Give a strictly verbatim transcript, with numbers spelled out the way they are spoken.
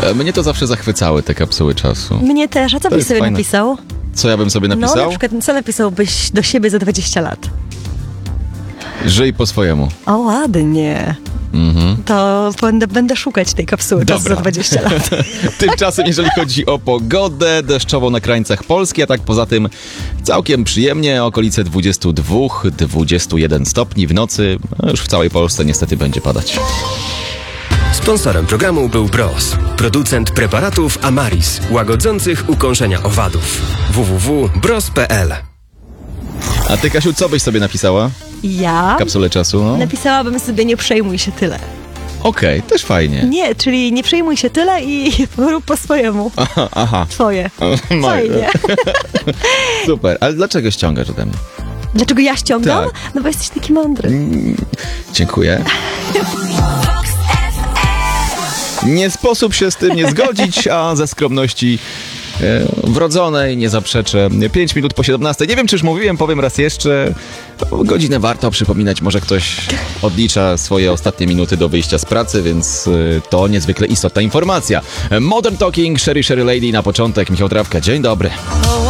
Mnie to zawsze zachwycały te kapsuły czasu. Mnie też. A co To byś jest sobie fajne. napisał? Co ja bym sobie napisał? No, na przykład, co napisałbyś do siebie za dwadzieścia lat? Żyj po swojemu. O, ładnie. Mhm. To będę, będę szukać tej kapsuły czasu Dobra. za dwadzieścia lat. Tymczasem, jeżeli chodzi o pogodę, deszczowo na krańcach Polski, a tak poza tym całkiem przyjemnie, okolice dwadzieścia dwa dwadzieścia jeden stopni w nocy. A już w całej Polsce niestety będzie padać. Sponsorem programu był Bros, producent preparatów Amaris, łagodzących ukąszenia owadów. w w w kropka bros kropka p l. A ty, Kasiu, co byś sobie napisała? Ja Kapsulę czasu? No? napisałabym sobie nie przejmuj się tyle. Okej, też fajnie. Nie, czyli nie przejmuj się tyle i rób po swojemu. Aha, aha. Twoje. No, Fajnie. super, ale dlaczego ściągasz ode mnie? Dlaczego ja ściągam? Tak. No bo jesteś taki mądry. Dziękuję. Nie sposób się z tym nie zgodzić, a ze skromności e, wrodzonej nie zaprzeczę. Pięć minut po siedemnastej. Nie wiem, czy już mówiłem, powiem raz jeszcze. Godzinę warto przypominać, może ktoś odlicza swoje ostatnie minuty do wyjścia z pracy, więc e, to niezwykle istotna informacja. Modern Talking, Sherry Sherry Lady na początek. Michał Trawka, dzień dobry.